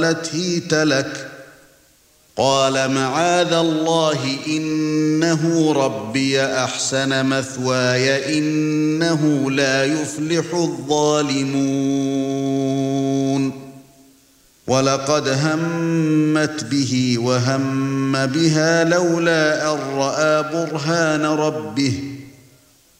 هِيتَ لَكَ قَالَ مَعَاذَ اللَّهِ إِنَّهُ رَبِّي أَحْسَنَ مَثْوَايَ إِنَّهُ لَا يُفْلِحُ الظَّالِمُونَ وَلَقَدْ هَمَّتْ بِهِ وَهَمَّ بِهَا لَوْلَا أَن رَّأَىٰ بُرْهَانَ رَبِّهِ